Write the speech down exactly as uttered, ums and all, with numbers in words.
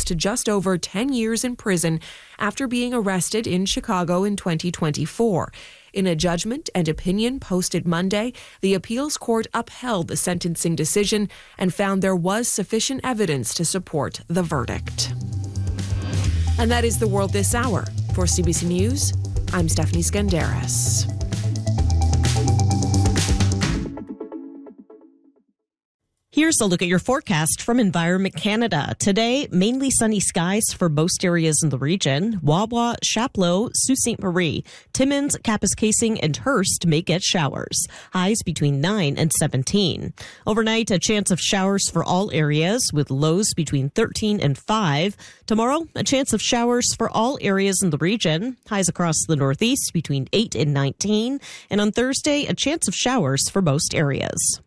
sentenced to just over ten years in prison after being arrested in Chicago in twenty twenty-four. In a judgment and opinion posted Monday, the appeals court upheld the sentencing decision and found there was sufficient evidence to support the verdict. And that is the world this hour. For C B C News, I'm Stephanie Skandaris. Here's a look at your forecast from Environment Canada. Today, mainly sunny skies for most areas in the region. Wawa, Chapleau, Sault Ste. Marie, Timmins, Kapuskasing, and Hearst may get showers. Highs between nine and seventeen. Overnight, a chance of showers for all areas with lows between thirteen and five. Tomorrow, a chance of showers for all areas in the region. Highs across the northeast between eight and nineteen. And on Thursday, a chance of showers for most areas.